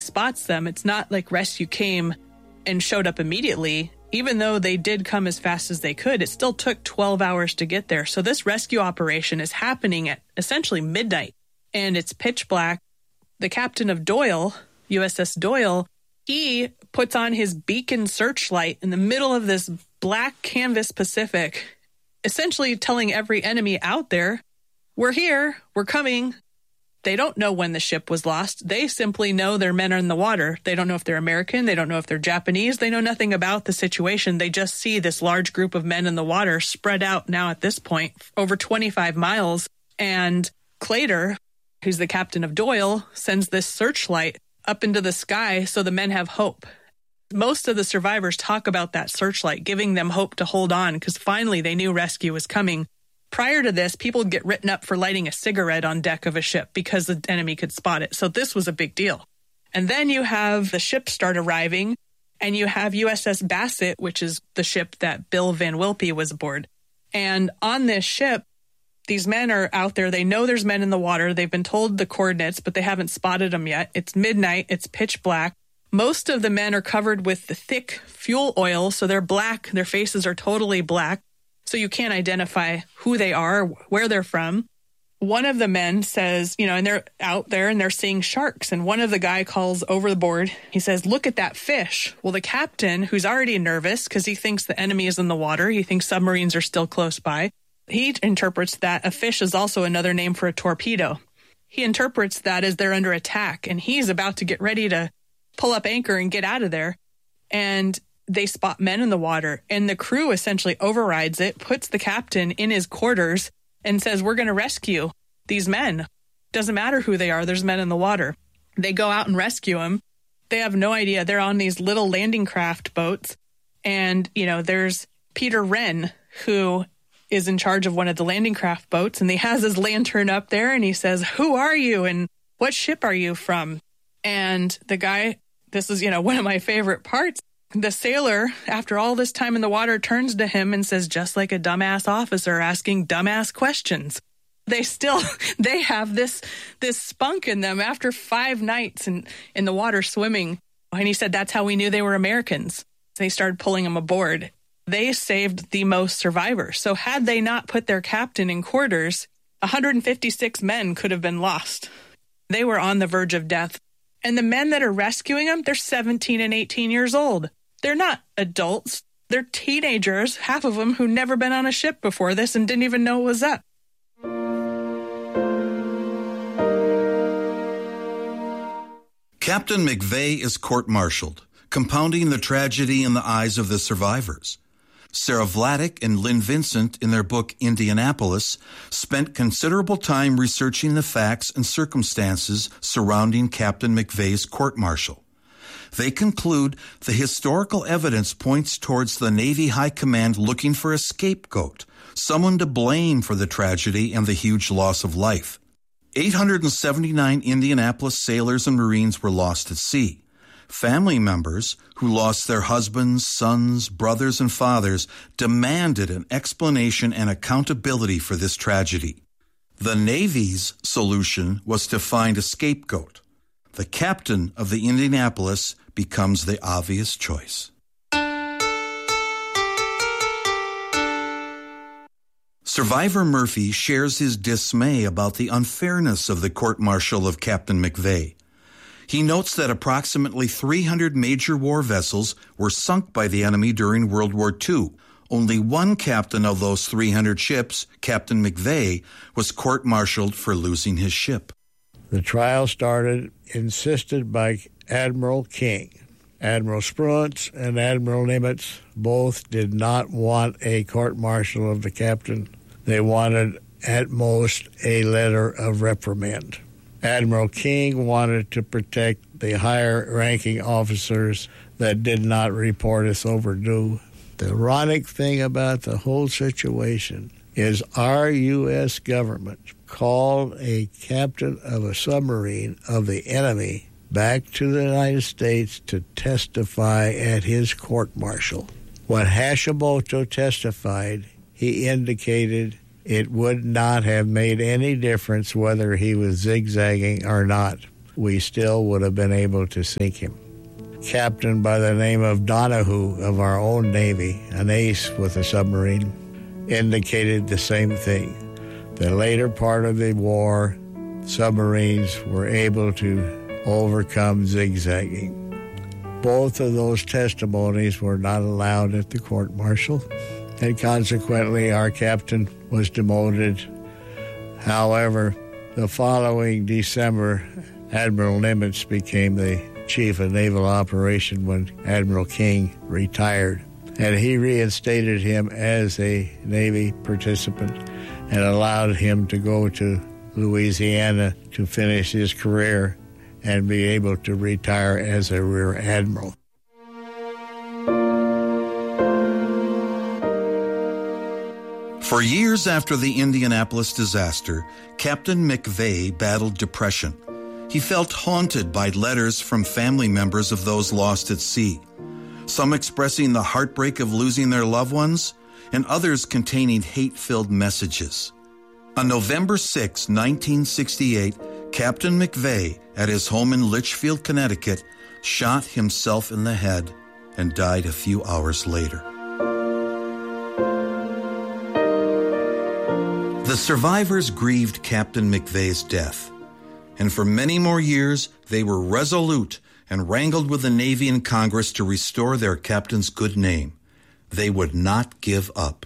spots them. It's not like rescue came and showed up immediately. Even though they did come as fast as they could, it still took 12 hours to get there. So this rescue operation is happening at essentially midnight, and it's pitch black. The captain of Doyle, USS Doyle, he puts on his beacon searchlight in the middle of this black canvas Pacific, essentially telling every enemy out there, we're here, we're coming. They don't know when the ship was lost. They simply know their men are in the water. They don't know if they're American. They don't know if they're Japanese. They know nothing about the situation. They just see this large group of men in the water spread out now at this point over 25 miles. And Claytor, who's the captain of Doyle, sends this searchlight up into the sky so the men have hope. Most of the survivors talk about that searchlight, giving them hope to hold on because finally they knew rescue was coming. Prior to this, people would get written up for lighting a cigarette on deck of a ship because the enemy could spot it. So this was a big deal. And then you have the ships start arriving, and you have USS Bassett, which is the ship that Bill Van Wilpe was aboard. And on this ship, these men are out there. They know there's men in the water. They've been told the coordinates, but they haven't spotted them yet. It's midnight. It's pitch black. Most of the men are covered with the thick fuel oil, so they're black. Their faces are totally black. So you can't identify who they are, where they're from. One of the men says, and they're out there and they're seeing sharks. And one of the guy calls over the board. He says, look at that fish. Well, the captain, who's already nervous because he thinks the enemy is in the water, he thinks submarines are still close by, he interprets that a fish is also another name for a torpedo. He interprets that as they're under attack, and he's about to get ready to pull up anchor and get out of there. And they spot men in the water, and the crew essentially overrides it, puts the captain in his quarters, and says, we're going to rescue these men. Doesn't matter who they are, there's men in the water. They go out and rescue them. They have no idea. They're on these little landing craft boats, and, there's Peter Wren, who is in charge of one of the landing craft boats, and he has his lantern up there, and he says, who are you, and what ship are you from? And the guy, this is, one of my favorite parts, the sailor, after all this time in the water, turns to him and says, just like a dumbass officer asking dumbass questions. They have this spunk in them after 5 nights in the water swimming. And he said, that's how we knew they were Americans. They started pulling them aboard. They saved the most survivors. So had they not put their captain in quarters, 156 men could have been lost. They were on the verge of death. And the men that are rescuing them, they're 17 and 18 years old. They're not adults. They're teenagers, half of them who never been on a ship before this and didn't even know what was up. Captain McVeigh is court-martialed, compounding the tragedy in the eyes of the survivors. Sarah Vladeck and Lynn Vincent, in their book Indianapolis, spent considerable time researching the facts and circumstances surrounding Captain McVeigh's court-martial. They conclude the historical evidence points towards the Navy High Command looking for a scapegoat, someone to blame for the tragedy and the huge loss of life. 879 Indianapolis sailors and Marines were lost at sea. Family members who lost their husbands, sons, brothers, and fathers demanded an explanation and accountability for this tragedy. The Navy's solution was to find a scapegoat. The captain of the Indianapolis becomes the obvious choice. Survivor Murphy shares his dismay about the unfairness of the court-martial of Captain McVeigh. He notes that approximately 300 major war vessels were sunk by the enemy during World War II. Only one captain of those 300 ships, Captain McVeigh, was court-martialed for losing his ship. The trial started, insisted by Admiral King. Admiral Spruance and Admiral Nimitz both did not want a court-martial of the captain. They wanted, at most, a letter of reprimand. Admiral King wanted to protect the higher-ranking officers that did not report as overdue. The ironic thing about the whole situation is our U.S. government called a captain of a submarine of the enemy back to the United States to testify at his court-martial. When Hashimoto testified, he indicated it would not have made any difference whether he was zigzagging or not. we still would have been able to sink him. Captain by the name of Donahue of our own Navy, an ace with a submarine, indicated the same thing. The later part of the war, submarines were able to overcome zigzagging. Both of those testimonies were not allowed at the court-martial, and consequently our captain was demoted. However, the following December, Admiral Nimitz became the chief of naval operation when Admiral King retired, and he reinstated him as a Navy participant and allowed him to go to Louisiana to finish his career and be able to retire as a rear admiral. For years after the Indianapolis disaster, Captain McVeigh battled depression. He felt haunted by letters from family members of those lost at sea, some expressing the heartbreak of losing their loved ones, and others containing hate-filled messages. On November 6, 1968, Captain McVeigh, at his home in Litchfield, Connecticut, shot himself in the head and died a few hours later. The survivors grieved Captain McVeigh's death, and for many more years they were resolute and wrangled with the Navy and Congress to restore their captain's good name. They would not give up.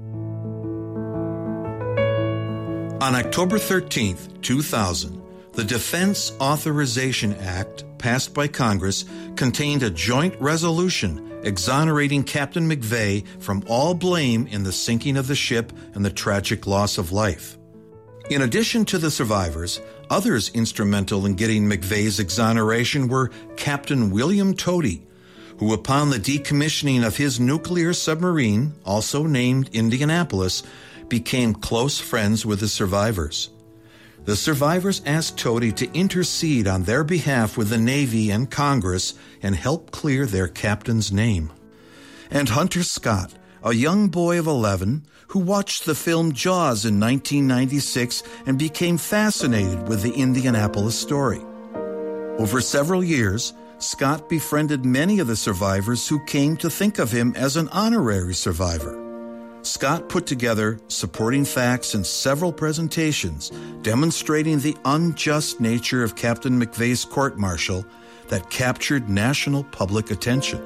On October 13, 2000, the Defense Authorization Act, passed by Congress, contained a joint resolution exonerating Captain McVeigh from all blame in the sinking of the ship and the tragic loss of life. In addition to the survivors, others instrumental in getting McVeigh's exoneration were Captain William Tody, who upon the decommissioning of his nuclear submarine, also named Indianapolis, became close friends with the survivors. The survivors asked Tody to intercede on their behalf with the Navy and Congress and help clear their captain's name. And Hunter Scott, a young boy of 11 who watched the film Jaws in 1996 and became fascinated with the Indianapolis story. Over several years, Scott befriended many of the survivors who came to think of him as an honorary survivor. Scott put together supporting facts in several presentations demonstrating the unjust nature of Captain McVeigh's court-martial that captured national public attention.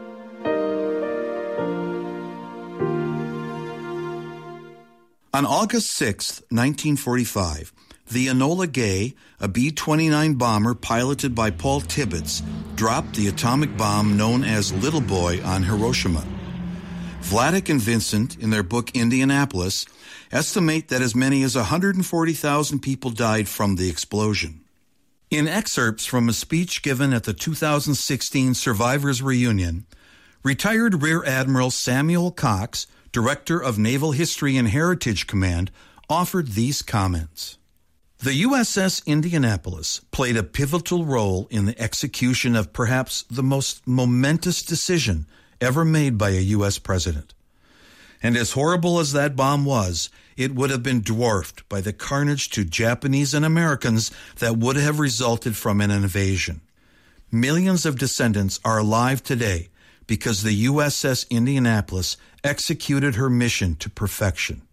On August 6, 1945, the Enola Gay, a B-29 bomber piloted by Paul Tibbets, dropped the atomic bomb known as Little Boy on Hiroshima. Vladek and Vincent, in their book Indianapolis, estimate that as many as 140,000 people died from the explosion. In excerpts from a speech given at the 2016 Survivors Reunion, retired Rear Admiral Samuel Cox, Director of Naval History and Heritage Command, offered these comments. The USS Indianapolis played a pivotal role in the execution of perhaps the most momentous decision ever made by a U.S. president. And as horrible as that bomb was, it would have been dwarfed by the carnage to Japanese and Americans that would have resulted from an invasion. Millions of descendants are alive today because the USS Indianapolis executed her mission to perfection.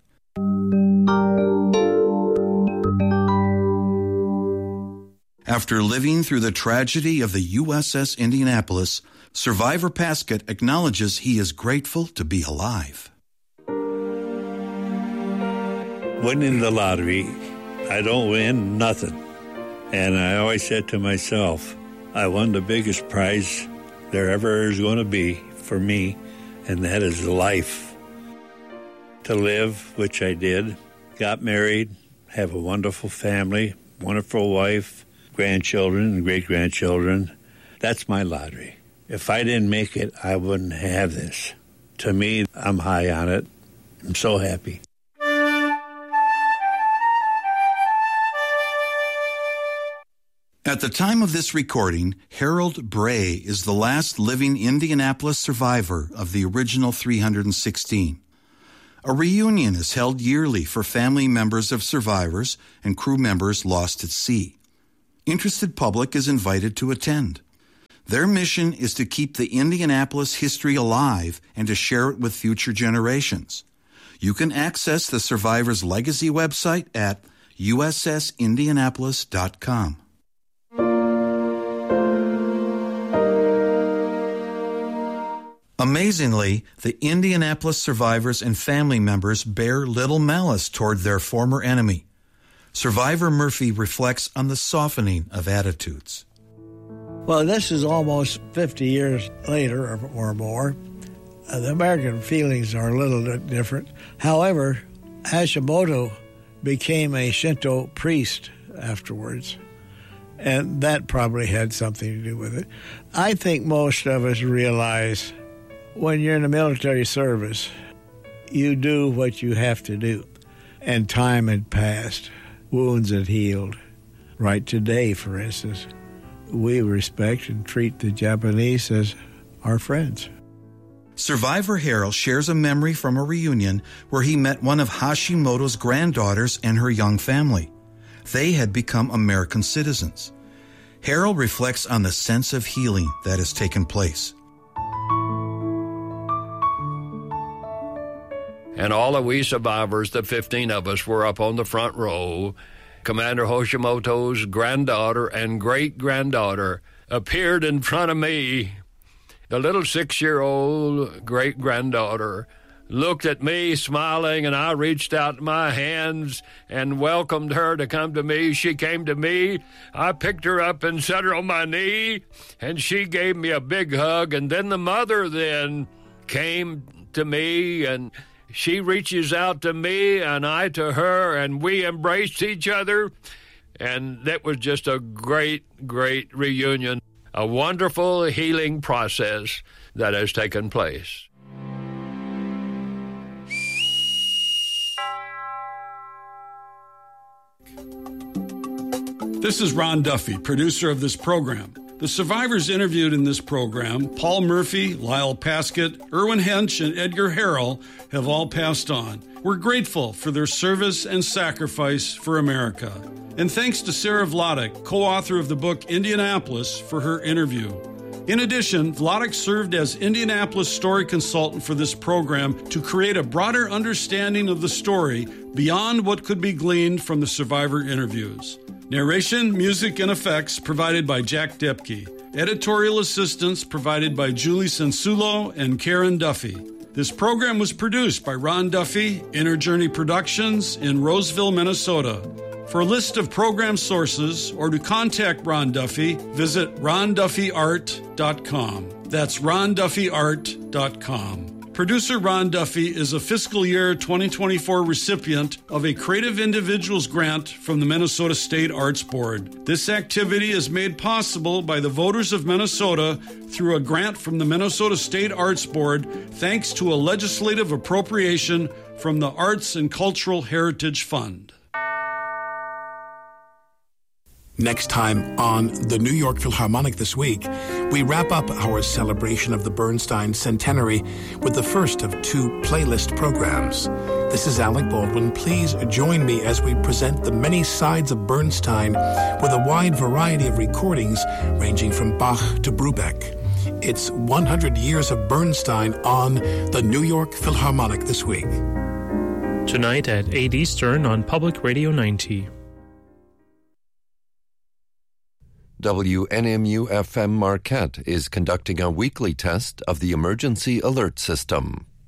After living through the tragedy of the USS Indianapolis, Survivor Paskett acknowledges he is grateful to be alive. Winning the lottery, I don't win nothing. And I always said to myself, I won the biggest prize there ever is going to be for me, and that is life. To live, which I did, got married, have a wonderful family, wonderful wife, grandchildren and great-grandchildren. That's my lottery. If I didn't make it, I wouldn't have this. To me, I'm high on it. I'm so happy. At the time of this recording, Harold Bray is the last living Indianapolis survivor of the original 316. A reunion is held yearly for family members of survivors and crew members lost at sea. Interested public is invited to attend. Their mission is to keep the Indianapolis history alive and to share it with future generations. You can access the Survivors Legacy website at ussindianapolis.com. Amazingly, the Indianapolis survivors and family members bear little malice toward their former enemy. Survivor Murphy reflects on the softening of attitudes. Well, this is almost 50 years later or more. The American feelings are a little bit different. However, Hashimoto became a Shinto priest afterwards, and that probably had something to do with it. I think most of us realize when you're in the military service, you do what you have to do, and time had passed. Wounds had healed. Right today, for instance, we respect and treat the Japanese as our friends. Survivor Harold shares a memory from a reunion where he met one of Hashimoto's granddaughters and her young family. They had become American citizens. Harold reflects on the sense of healing that has taken place. And all of we survivors, the 15 of us, were up on the front row. Commander Hashimoto's granddaughter and great-granddaughter appeared in front of me. The little 6-year-old great-granddaughter looked at me smiling, and I reached out my hands and welcomed her to come to me. She came to me. I picked her up and set her on my knee, and she gave me a big hug. And then the mother then came to me, and she reaches out to me and I to her, and we embraced each other. And that was just a great, great reunion, a wonderful healing process that has taken place. This is Ron Duffy, producer of this program. The survivors interviewed in this program, Paul Murphy, Lyle Paskett, Irwin Hench, and Edgar Harrell, have all passed on. We're grateful for their service and sacrifice for America. And thanks to Sarah Vladeck, co-author of the book Indianapolis, for her interview. In addition, Vladeck served as Indianapolis story consultant for this program to create a broader understanding of the story beyond what could be gleaned from the survivor interviews. Narration, music, and effects provided by Jack Depke. Editorial assistance provided by Julie Sensulo and Karen Duffy. This program was produced by Ron Duffy, Inner Journey Productions in Roseville, Minnesota. For a list of program sources or to contact Ron Duffy, visit ronduffyart.com. That's ronduffyart.com. Producer Ron Duffy is a fiscal year 2024 recipient of a Creative Individuals Grant from the Minnesota State Arts Board. This activity is made possible by the voters of Minnesota through a grant from the Minnesota State Arts Board, thanks to a legislative appropriation from the Arts and Cultural Heritage Fund. Next time on the New York Philharmonic This Week, we wrap up our celebration of the Bernstein Centenary with the first of 2 playlist programs. This is Alec Baldwin. Please join me as we present the many sides of Bernstein with a wide variety of recordings ranging from Bach to Brubeck. It's 100 years of Bernstein on the New York Philharmonic This Week. Tonight at 8 Eastern on Public Radio 90. WNMU-FM Marquette is conducting a weekly test of the Emergency Alert System.